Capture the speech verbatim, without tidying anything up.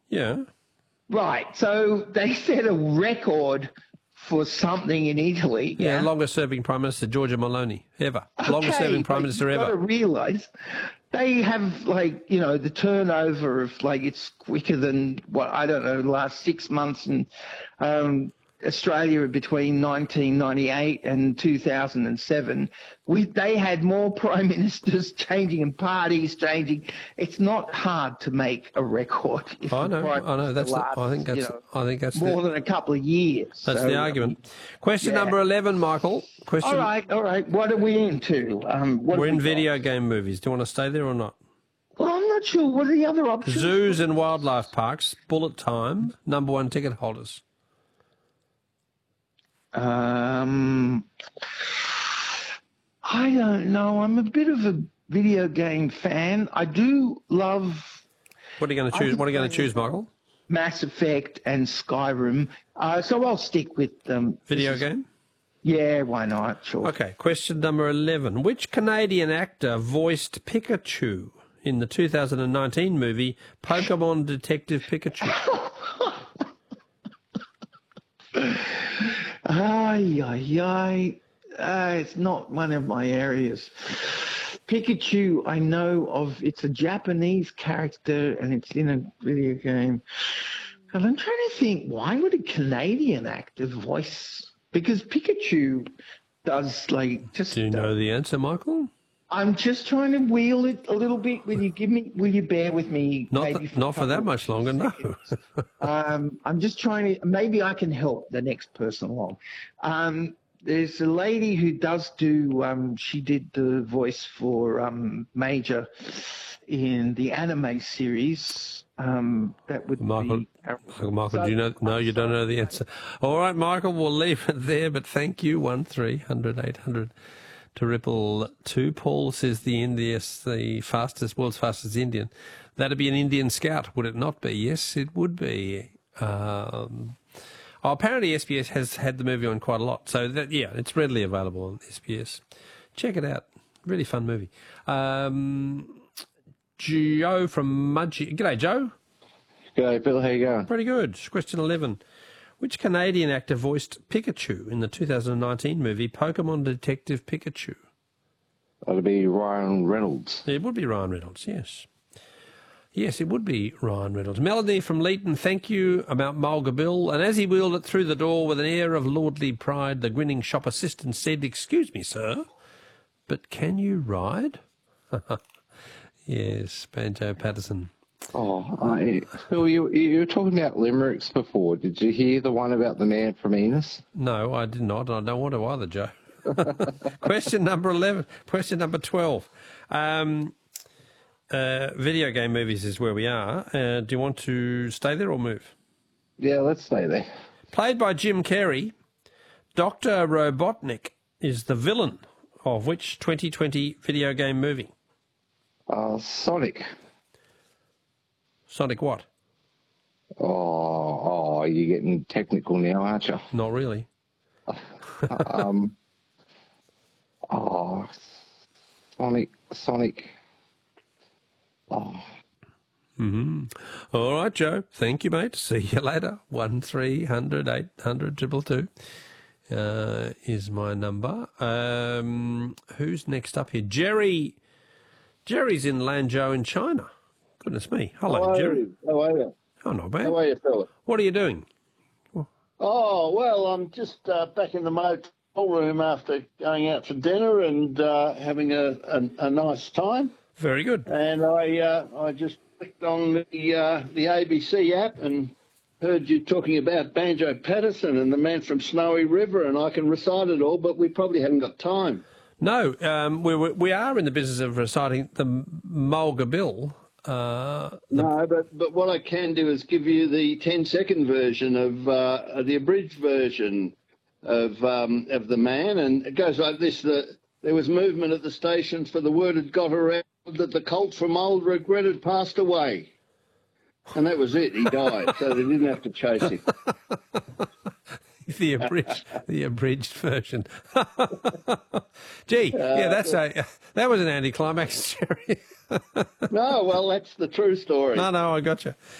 Yeah. Right. So they set a record for something in Italy. Yeah, Yeah. longest-serving Prime Minister, Giorgia Meloni, ever. Okay, Longest-serving Prime but Minister you've ever. got to realise they have, like, you know, the turnover of, like, it's quicker than, what, I don't know, the last six months in um, Australia between nineteen ninety-eight and two thousand seven. We, they had more prime ministers changing and parties changing. It's not hard to make a record. If I know, prime I know. That's the, lasts, I think that's, you know, I think that's more the, than a couple of years. that's so, the argument. Um, Question yeah. number eleven, Michael. Question. all right, all right. What are we into? Um, what We're have in we got? video game movies. Do you want to stay there or not? Well, I'm not sure. What are the other options? Zoos and wildlife parks, bullet time, number one ticket holders. Um, I don't know. I'm a bit of a video game fan. I do love What are you going to choose? What are you going to choose, Michael? Mass Effect and Skyrim. Uh, so I'll stick with um, Video this is- game? Yeah, why not? Sure. Okay, question number eleven. Which Canadian actor voiced Pikachu in the two thousand nineteen movie Pokemon Detective Pikachu? Ay, ay, ay. Uh, it's not one of my areas. Pikachu, I know of. It's a Japanese character and it's in a video game. And I'm trying to think, why would a Canadian actor voice? Because Pikachu does, like, just. Do you know the answer, Michael? I'm just trying to wheel it a little bit. Will you give me? Will you bear with me? Not, maybe th- for a not for that couple much longer, no. um, I'm just trying to. Maybe I can help the next person along. Um, there's a lady who does do. Um, she did the voice for um, Major in the anime series. Um, that would Michael, be. Michael, Michael, do you know? No, you don't know the answer. All right, Michael, we'll leave it there, but thank you. One three hundred eight hundred to Ripple two. Paul says the Indius, the fastest, world's fastest Indian. That'd be an Indian Scout, would it not be? Yes, it would be. Um, oh, apparently S B S has had the movie on quite a lot, so that yeah, it's readily available on S B S. Check it out. Really fun movie. Um, Joe from Mudgee. G'day, Joe. G'day, Bill. How you going? Pretty good. Question eleven. Which Canadian actor voiced Pikachu in the two thousand nineteen movie Pokemon Detective Pikachu? That'd be Ryan Reynolds. It would be Ryan Reynolds, yes. Yes, it would be Ryan Reynolds. Melanie from Leeton, thank you about Mulga Bill. And as he wheeled it through the door with an air of lordly pride, the grinning shop assistant said, "Excuse me, sir, but can you ride?" Yes, Banjo Patterson. Oh, I, Phil, you, you were talking about limericks before. Did you hear the one about the man from Enos? No, I did not. I don't want to either, Joe. Question number eleven. Question number twelve. Um, uh, video game movies is where we are. Uh, do you want to stay there or move? Yeah, let's stay there. Played by Jim Carrey, Doctor Robotnik is the villain of which twenty twenty video game movie? Uh, Sonic. Sonic what? Oh, oh, you're getting technical now, aren't you? Not really. um, oh, Sonic, Sonic. Oh. Mm-hmm. All right, Joe. Thank you, mate. See you later. One three hundred eight hundred triple two uh, is my number. Um, who's next up here? Jerry. Jerry's in Lanzhou in China. Goodness me. Hello, How are Jerry. you? How are you? Oh, not bad. How are you, fella? What are you doing? Oh, well, I'm just uh, back in the motel room after going out for dinner and uh, having a, a, a nice time. Very good. And I uh, I just clicked on the uh, the A B C app and heard you talking about Banjo Patterson and the man from Snowy River, and I can recite it all, but we probably haven't got time. No, um, we we are in the business of reciting the Mulga Bill. Uh, the... No, but but what I can do is give you the ten-second version of uh, the abridged version of um, of the man, and it goes like this: that there was movement at the stations, for the word had got around that the colt from Old Regret had passed away, and that was it. He died, so they didn't have to chase him. The abridged, the abridged version. Gee, yeah, that's a that was an anticlimax, Jerry. No, well, that's the true story. No, no, I got you.